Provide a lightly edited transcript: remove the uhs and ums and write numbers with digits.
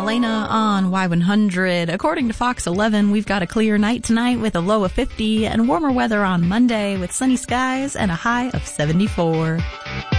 Elena on Y100. According to Fox 11, we've got a clear night tonight with a low of 50 and warmer weather on Monday with sunny skies and a high of 74.